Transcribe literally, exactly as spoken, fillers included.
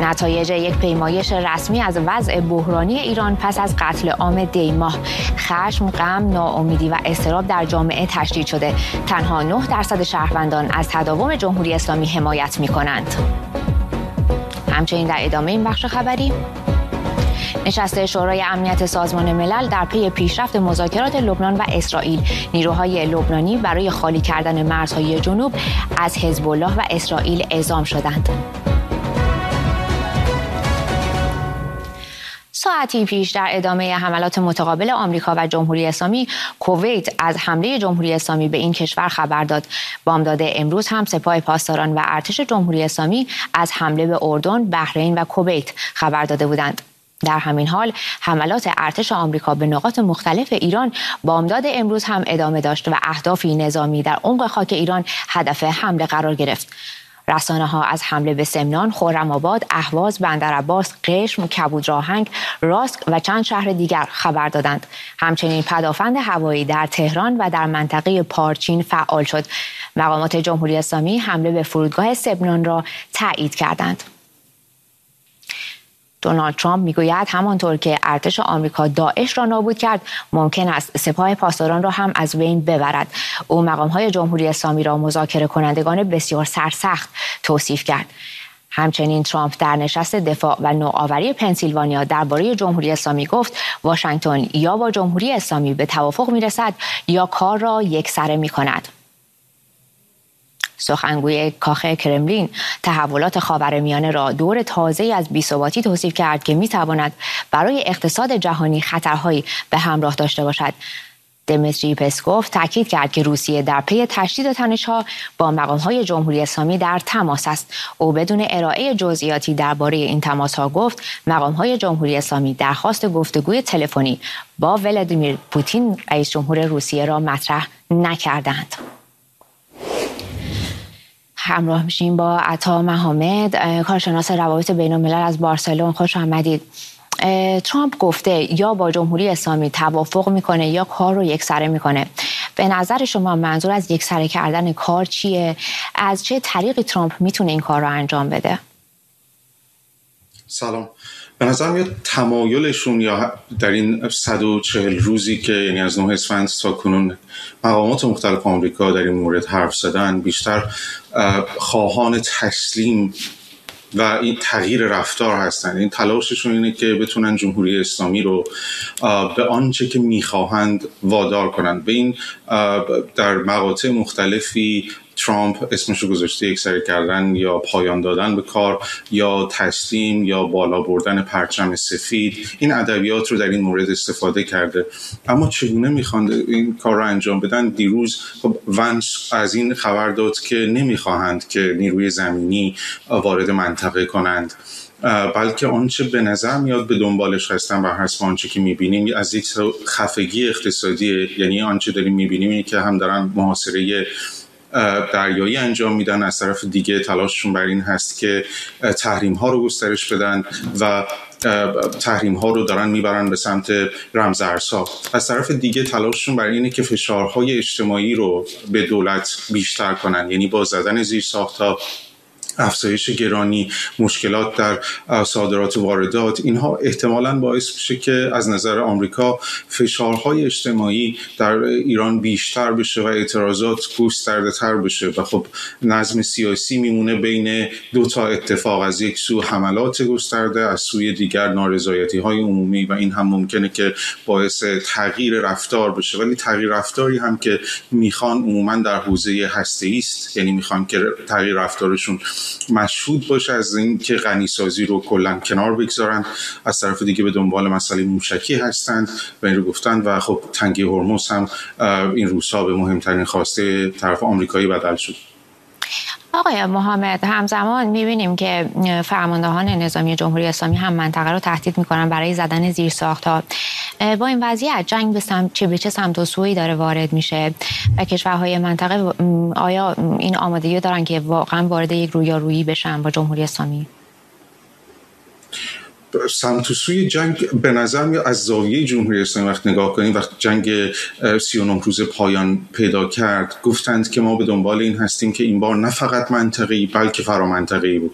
نتایج یک پیمایش رسمی از وضع بحرانی ایران پس از قتل عام دی ماه. خشم، غم، ناامیدی و اضطراب در جامعه تشدید شده. تنها نه درصد شهروندان از تداوم جمهوری اسلامی حمایت می‌کنند. همچنین در ادامه این بخش خبری، نشست شورای امنیت سازمان ملل در پی پیشرفت مذاکرات لبنان و اسرائیل. نیروهای لبنانی برای خالی کردن مرزهای جنوب از حزب الله و اسرائیل اعزام شدند. ساعتی پیش در ادامه حملات متقابل آمریکا و جمهوری اسلامی، کویت از حمله جمهوری اسلامی به این کشور خبر داد. بامداد امروز هم سپاه پاسداران و ارتش جمهوری اسلامی از حمله به اردن، بحرین و کویت خبر داده بودند. در همین حال حملات ارتش آمریکا به نقاط مختلف ایران بامداد امروز هم ادامه داشت و اهدافی نظامی در عمق خاک ایران هدف حمله قرار گرفت. رسانه ها از حمله به سمنان، خرم‌آباد، اهواز، بندرعباس، قشم، کبودراهنگ، راسک و چند شهر دیگر خبر دادند. همچنین پدافند هوایی در تهران و در منطقه پارچین فعال شد. مقامات جمهوری اسلامی حمله به فرودگاه سمنان را تایید کردند. دونالد ترامپ میگوید همانطور که ارتش آمریکا داعش را نابود کرد، ممکن است سپاه پاسداران را هم از بین ببرد. او مقام‌های جمهوری اسلامی را مذاکره کنندگان بسیار سرسخت توصیف کرد. همچنین ترامپ در نشست دفاع و نوآوری پنسیلوانیا درباره جمهوری اسلامی گفت واشنگتن یا با جمهوری اسلامی به توافق میرسد یا کار را یکسره میکند. سخنگوی کاخ کرملین تحولات خاورمیانه را دور تازه‌ای از بی‌ثباتی توصیف کرد که می‌تواند برای اقتصاد جهانی خطرهایی به همراه داشته باشد. دمیتری پسکوف تاکید کرد که روسیه در پی تشدید تنش‌ها با مقام‌های جمهوری اسلامی در تماس است. او بدون ارائه جزئیاتی درباره این تماس‌ها گفت مقام‌های جمهوری اسلامی درخواست گفتگوی تلفنی با ولادیمیر پوتین رئیس جمهور روسیه را مطرح نکردند. همراه میشیم با عطا محمد، کارشناس روابط بین الملل از بارسلون. خوش آمدید. ترامپ گفته یا با جمهوری اسلامی توافق میکنه یا کار رو یکسره میکنه. به نظر شما منظور از یکسره کردن کار چیه؟ از چه طریقی ترامپ میتونه این کار رو انجام بده؟ سلام. به نظر میاد تمایلشون یا در این صد و چهل روزی که یعنی از نه اسفند تا کنون مقامات مختلف آمریکا در این مورد حرف زدن، بیشتر خواهان تسلیم و این تغییر رفتار هستند. این تلاششون اینه که بتونن جمهوری اسلامی رو به آنچه که میخواهند وادار کنند. به این در مقاطع مختلفی ترامپ اسمشو گذاشته یکسره کردن یا پایان دادن به کار یا تسلیم یا بالا بردن پرچم سفید. این ادبیات رو در این مورد استفاده کرده. اما چگونه میخوان این کار رو انجام بدن؟ دیروز خب ونس از این خبر داد که نمیخواهند که نیروی زمینی وارد منطقه کنند، بلکه آنچه به نظر میاد به دنبالش هستن و حسب آنچه که میبینیم از یک خفگی اقتصادی، یعنی آنچه داریم میبینیم اینه که هم دارن محاصره دریایی انجام میدن، از طرف دیگه تلاششون بر این هست که تحریم ها رو گسترش بدن و تحریم ها رو دارن میبرن به سمت رمزارزها. از طرف دیگه تلاششون بر اینه که فشارهای اجتماعی رو به دولت بیشتر کنن، یعنی با زدن زیرساخت‌ها، افزایش گرانی، مشکلات در صادرات و واردات. اینها احتمالاً باعث میشه که از نظر آمریکا فشارهای اجتماعی در ایران بیشتر بشه و اعتراضات گسترده‌تر بشه و خب نظم سیاسی میمونه بین دو تا اتفاق، از یک سو حملات گسترده، از سوی دیگر نارضایتی‌های عمومی، و این هم ممکنه که باعث تغییر رفتار بشه. ولی تغییر رفتاری هم که میخوان عموماً در حوزه هسته‌ای است، یعنی میخوان که تغییر رفتارشون مشهود باشه از این که غنیسازی رو کلا کنار بگذارن. از طرف دیگه به دنبال مسئله موشکی هستند و این رو گفتن و خب تنگی هرمز هم این روزها به مهمترین خواسته طرف آمریکایی بدل شد. آقای محمد، همزمان می‌بینیم که فرماندهان نظامی جمهوری اسلامی هم منطقه رو تهدید می‌کنن برای زدن زیرساخت‌ها. با این وضعیت جنگ به سمت چه به چه سمت و سویی داره وارد میشه و کشورهای منطقه آیا این آمادگی دارن که واقعا وارد یک رویارویی بشن با جمهوری اسلامی؟ سمت و سوی جنگ به نظر میاد از زاویه جمهوری اسلامی وقت نگاه کنیم، وقت جنگ سی و نه روزه پایان پیدا کرد، گفتند که ما به دنبال این هستیم که این بار نه فقط منطقه‌ای بلکه فرامنطقه‌ای